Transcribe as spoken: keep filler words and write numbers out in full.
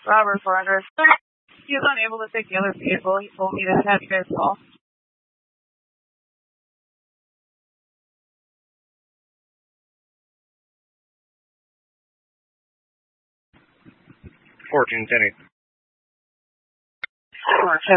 Robert four hundred. He was unable to take the other vehicle. He told me to have you guys call. fourteen ten.